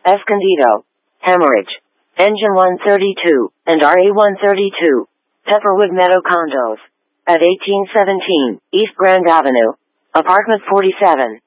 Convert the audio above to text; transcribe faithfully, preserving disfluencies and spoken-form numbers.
Escondido, Hemorrhage, Engine one thirty-two, and R A one thirty-two, Pepperwood Meadow Condos, at eighteen seventeen East Grand Avenue, Apartment forty-seven.